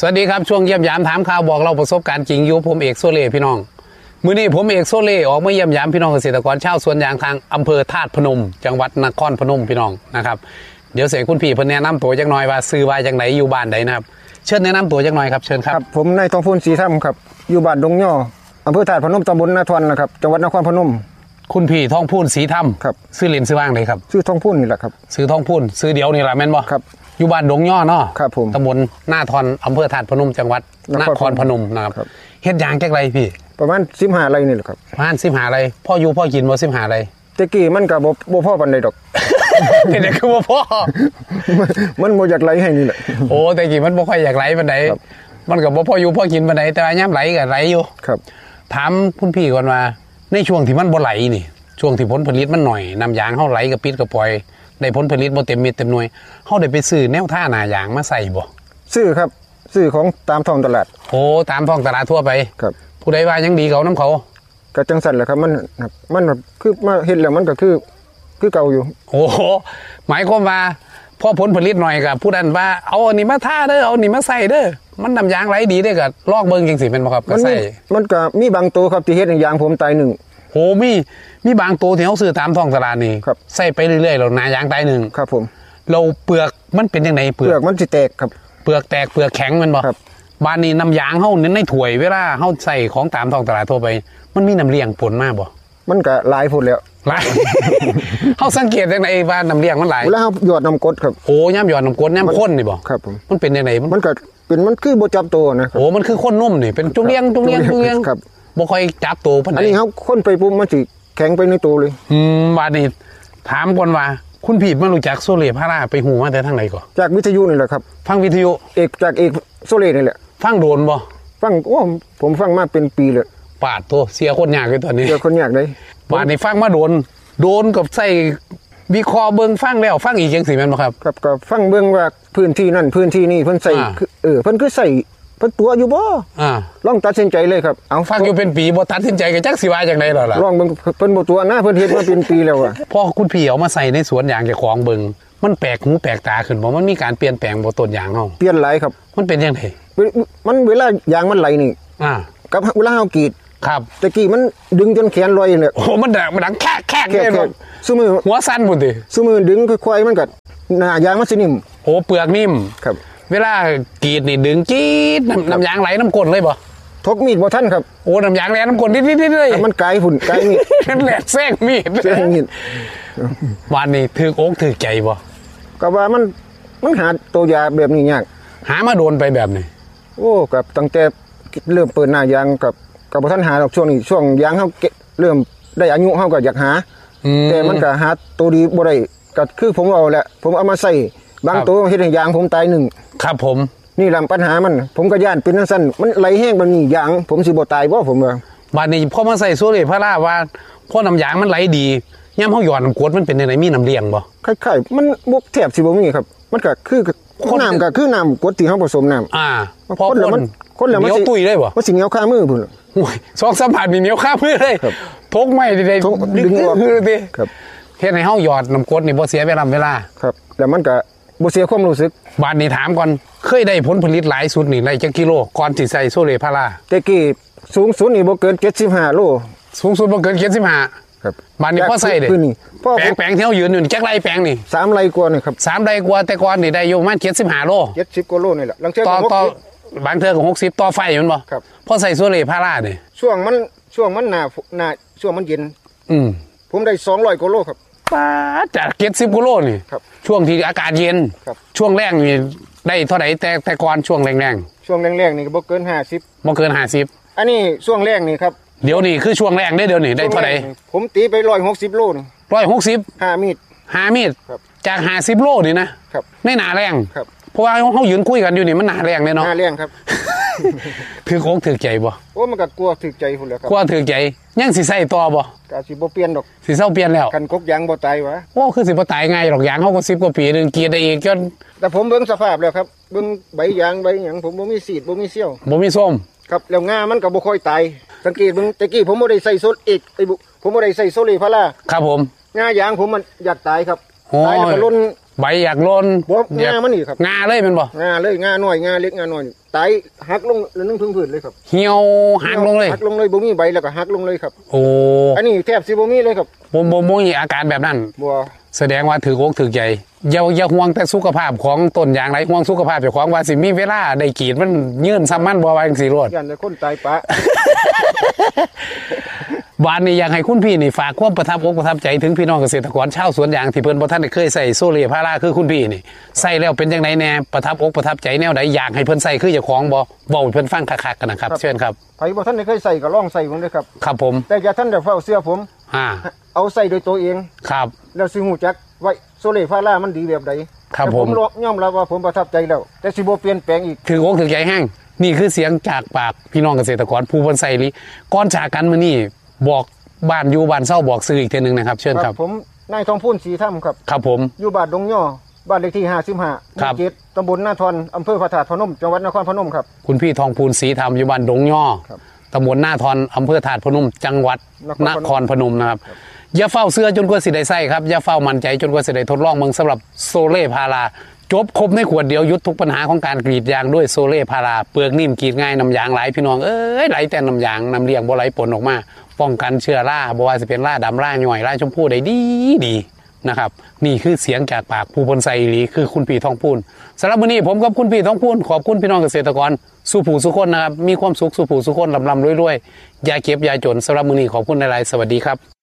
สวัสดีครับช่วงเยี่ยมยามถามข่าวบอกเราประสบการณ์จริงอยู่ผมเอกโซเล่พี่น้องมื้อนี้ผมเอกโซเล่ออกมาเยี่ยมยามพี่น้องเกษตรกรชาวสวนยางทางอำเภอธาตุพนมจังหวัดนครพนมพี่น้องนะครับเดี๋ยวเสียคุณพี่เพิ่นแนะนำตัวจักหน่อยว่าซื้อว่าจังไหนอยู่บ้านใดนะครับเชิญแนะนำตัวจักหน่อยครับเชิญครับผมนายทองพูนศรีธรรมครับอยู่บ้านดงย่ออำเภอธาตุพนมตำบลนาทวนนะครับจังหวัดนครพนมคุณพี่ทองพูนศรีธรรมครับซื้อเล่นซื้อว่างเลยครับชื่อทองพูนนี่แหละครับซื้อทองพูนซื้อเดียวนี่แหละแม่นบ่ครับอยู่บ้านดงย่อเนาะครับผมตำบลนาทอนอำเภอธาตุพนมจังหวัดนครพนมนะครับเฮ็ดยางจักไรพี่ประมาณ15 ไร่นี่แหละครับประมาณ15 ไร่พ่ออยู่พ่อกินบ่15 ไร่ตะกี้มันก็บ่พอปานใดดอกเด็กคือบ่พ่อมันบ่อยากไหลให้นี่แหละโอ้แต่กี้มันบ่ค่อยอยากไหลปานใดมันก็บ่พออยู่พอกินปานใดแต่ว่ายามไหลก็ไหลอยู่ครับถามคุณพี่ก่อนว่าในช่วงที่มันบ่ไหลนี่ช่วงที่ผลผลิตมันหน่อยน้ำยางเฮาไหลกระปิดกระปล่อยได้ผลผลิตบ่เต็มเม็ดเต็มหน่วยเฮาได้ไปซื้อแนวท่าหน้ายางมาใส่บ่ซื้อครับซื้อของตามท้องตลาดโอ้ตามท้องตลาดทั่วไปครับผู้ใดว่ายังดีเขานำเขาก็จังซั่นแหละครับมันคือมาเฮ็ดแล้วมันก็คือเก่าอยู่โอ้หมายความว่าพอผลผลิตหน่อยก็ผู้นั้นว่าเอาอันนี้มาท่าเด้อเอาอันนี้มาใส่เด้อมันน้ำยางไหลดีเด้อก็ลอกเบิ่งจังซี่แม่นบ่ครับก็ใส่มันก็มีบางตัวครับที่เฮ็ดให้ยางผมตายหนึ่งโหมีบางตัวที่เขาซื้อตามท้องตลาดนี่ใส่ไปเรื่อยๆแล้วหน้ายางตายหนึ่งครับผมเราเปลือกมันเป็นยังไงเปลือกมันสิแตกครับเปลือกแตกเปลือกแข็งมันบ่ครับบ้านนี้น้ำยางเฮาในถ้วยเวลาเฮาใส่ของตามท้องตลาดทั่วไปมันมีน้ำเลี้ยงผลมากบ่มันก็หลายพุ่นแล้วหลาย เฮาสังเกตจังได๋ว่าน้ำเลี้ยงมันหลายเวลาเฮาหยอดน้ำกรดครับโอ้ย่ำหยอดน้ำกรดย่ำข้นนี่บ่ครับผมมันเป็นยังไงมันก็เป็นมันคือบ่จับตัวนะโอ้มันคือข้นนุ่มนี่เป็นจุเลี้ยงครับบ่ค่อยจับตัวปานใดอันนี้เฮาข้นไปปุ๊บมันสิแข็งไปในตัวเลยบ้านนี้ถามก่อนว่าคุณพี่มารู้จักโซเล่พาราไปหูมาแต่ทางไหนก่อนจากวิทยุนี่แหละครับฟังวิทยุจากเอกโซเล่นี่แหละฟังโดนบ่ฟังโอ้ผมฟังมาเป็นปีเลยปาดตัวเสียคนยากเลยตอนนี้เสียคนยากเลยบ้านนี้ฟังมาโดนกับใส่วิเคราะห์เบิ่งฟังแล้วฟังอีกจังซี่แม่นบ่ครับครับก็ฟังเบิ่งว่าพื้นที่นั่นพื้นที่นี่เพิ่นใส่เพิ่นคือใส่เพิ่นตัวอยู่บ่ลองตัดสินใจเลยครับเอาฟังอยู่เป็นปีบ่ตัดสินใจก็จักสิว่าจังได๋ล่ะลองเบิ่งเพิ่นบ่ตัวนะเพิ่นเฮ็ดมาเป็นปีแล้วอ่ะพอคุณพี่เอามาใส่ในสวนยางเจ้าของเบิ่งมันแปลกหูแปลกตาขึ้นบ่มันมีการเปลี่ยนแปลงบ่ต้นยางเฮาเปลี่ยนหลายครับมันเป็นจังได๋มันเวลายางมันไหลนี่กับเวลาเฮากรีดครับตะกี้มันดึงจนแขนลอยเลยโอ้มันดังแคกเลยบ่ซุมือหัวสั้นพุ่นติซุมือดึงค่อยๆมันก็หน้ายางมันสินิ่มโอ้เปลือกนิ่มครับเวลากรีดนี่ดึงจี๊ดน้ำยางไหลน้ำก้นเลยบ่ทกมีดบ่ทันครับโอ้น้ำยางไหลน้ำก้นนิดๆเลยมันไกลพุ่นไกลมีดนั่นแหละแซงมีดวันนี้ถืออกถือใจบ่ก็ว่ามันหาตัวยาแบบนี้ยากหามาโดนไปแบบนี้โอ้กับตั้งแต่เริ่มเปิดหน้ายางกับบ่ทันหาดอกช่วงนี้ช่วงยางเฮาเริ่มได้อายุเฮาก็อยากหาแต่มันก็หาตัวดีบ่ได้ก็คือผมเอาแหละผมเอามาใส่บางตัวเฮ็ดให้ยางผมตายหนึ่งครับผมนี่ลำปัญหามันผมก็ย่านเป็นจังซั่นมันไหลแห้งแบบนี้ยางผมสิบ่ตายบ่ผมว่าบัดนี้พอมาใส่โซเล่พาราว่าพอน้ำยางมันไหลดียามเฮาหยอดน้ำกรดมันเป็นจังได๋มีน้ำเลี้ยงบ่คล้ายๆมันบ่แทบสิบ่มีครับมันก็คือน้ำก็คือน้ำกรดที่เฮาผสมน้ำพอคนแล้วมันเหนียวตุ้ยเลยบ่มันสิเหนียวคามือพุ่นโอ้ย2-3 บาทนี่เหนียวคามือเลยทกไม้ได้ดึงออกติครับเฮ็ดให้เฮาหยอดน้ำกรดนี่บ่เสียเวลาครับแล้วมันก็บ่เสียความรู้สึกบาดนี้ถามก่อนเคยได้ผลผลิตหลายสุดนี่ได้จักกิโลก่อนสิใส่โซเล่พาราแต่กี้สูงสุดนี่บ่เกิน75โลสูงสุดบ่เกิน75 ครับบาดนี้พอใส่เด้แปลงที่เฮายืนอยู่จักไรแปลงนี่ 3 ไร่กว่านี่ครับ 3 ไร่กว่าแต่ก่อนนี่ได้อยู่ประมาณ75โล 70กว่าโลนี่แหละลังเทื่อต่อบางเทื่อก็60ต่อไฟแม่นบ่ครับพอใส่โซเล่พารานี่ช่วงมันหน้าช่วงมันเย็นผมได้200กว่าโลครับป๊าดจาก70กว่าโลนี่ช่วงที่อากาศเย็นช่วงแรงนี่ได้เท่าไหร่แต่ก่อนช่วงแรงนี่ก็บ่เกิน50 บ่เกิน50 อันนี้ช่วงแรงนี่ครับเดี๋ยวนี้คือช่วงแรงได้เดี๋ยวนี้ได้เท่าไหร่ผมตีไป160โลนี่ 160 5 มีดจาก50โลนี่นะครับในหน้าแรงครับเพราะว่าเฮายืนคุยกันอยู่นี่มันหน้าแรงเลยเนาะหน้าแรงครับถือโค้งถือใจบ่โอ้มันก็กลัวถือใจพุ่นแล้วครับกลัวถือใจยังสิใส่ต่อบ่ก็สิบ่เปลี่ยนดอกสิเซาเปลี่ยนแล้วคันกกยางบ่ตายวะโอ้คือสิบ่ตายง่ายดอกยางเฮาก็10กว่าปีนึงกินได้อีกจนแต่ผมเบิ่งสภาพแล้วครับเบิ่งใบยางใบหยังผมบ่มีสีดบ่มีเสี้ยวบ่มีส้มครับแล้วงามันก็บ่ค่อยตายสังเกตเบิ่งตะกี้ผมบ่ได้ใส่โซลเอกผมบ่ได้ใส่โซเล่พาราครับผมงายางผมมันอยากตายครับตายแล้วก็ล้นใบอยากโลนบ่งามันนี่ครับงาเลยเป็นบ่งาเลยงาน้อยงาเล็กงาน้อยไตหักลงแล้วนึงพื้นเลยครับเหี่ยวหักลงเลยหักลงเลยบ่มีใบแล้วก็หักลงเลยครับโอ้อันนี้แทบสิบ่มีเลยครับบ่มีอาการแบบนั้นบ่แสดงว่าถืออกถือใจอย่าห่วงแต่สุขภาพของต้นยางไรห่วงสุขภาพเจ้าของว่าสิมีเวลาได้กรีดมันยื่นซ้ำมันบ่ว่าจังซี่โลดยันแต่คนตายปะบ้านนี้อยากให้คุณพี่นี่ฝากความประทับอกประทับใจถึงพี่น้องเกษตรกรชาวสวนยางที่เพิ่นบ่ทันได้เคยใส่โซเล่พาราคือคุณพี่นี่ใส่แล้วเป็นจังไดแน่ประทับอกประทับใจแนวใดอยากให้เพิ่นใส่คือเจ้าของบ่เว้าให้เพิ่นฟังคักๆกันนะครับเชิญครับไผบ่ทันได้เคยใส่ก็ลองใส่เบิ่งเด้อครับครับผมแต่อย่าท่านได้เฝ้าเสื้อผมอ่าเอาใส่โดยตัวเองครับแล้วสิฮู้จักว่าโซเล่ฟาร่ามันดีแบบใดครับแต่ผมยอมรับว่าผมประทับใจแล้ว แต่สิบ่เปลี่ยนแปลงอีกถืออกถือใจแห้งนี่คือเสียงจากปากพี่น้องเกษตรกรผู้เพิ่นใส่ลิก่อนจากกันมื้อนี้บอกบ้านอยู่บ้านเศร้าบอกซื้ออีกเทื่อนึงนะครับเชิญครับผมนายทองพูนศรีถ้ำครับครับผมอยู่บ้านดงย่อบ้านเลขที่55หมู่ครับ 7ตำบลนาทอนอำเภอพระธาตุพนมจังหวัดนครพนมครับคุณพี่ทองพูนศรีธรรมอยู่บ้านดงย่อครับตำบลหน้าทอนอำเภอถาดพนม จังหวัดนนคครรพนมนะครับ อย่าเฝ้าเสื้อจนกว่าสิได้ใส่ครับ อย่าเฝ้ามั่นใจจนกว่าสิได้ทดลองเมืองสำหรับโซเล่พาราจบครบในขวดเดียวยุดทุกปัญหาของการกรีดยางด้วยโซเล่พาราเปลือกนิ่มกรีดง่ายน้ำยางไหลพี่น้องเอ้ยไหลแต่น้ำยางน้ำเลี้ยงบ่ไหลปนออกมาป้องกันเชื้อราบ่ว่าจะเป็นราดำราหน่อยราชมพูได้ดีนะครับนี่คือเสียงจากปากผู้บนไซอีหลีคือคุณพี่ทองพูนสำหรับวันนี้ผมกับคุณพี่ทองพูนขอบคุณพี่น้องเกษตรกรสู้ผู้สู้คนนะครับมีความสุขสู้ผู้สู้คนลำรวยๆอย่าเก็บอย่าจนสำหรับมื้อนี้ขอบคุณหลายๆสวัสดีครับ